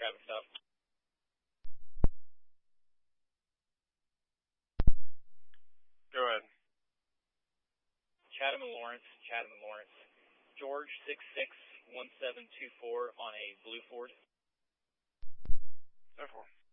traffic stop. Go ahead. Chatham and Lawrence. George 661724 on a blue Ford. 10-4.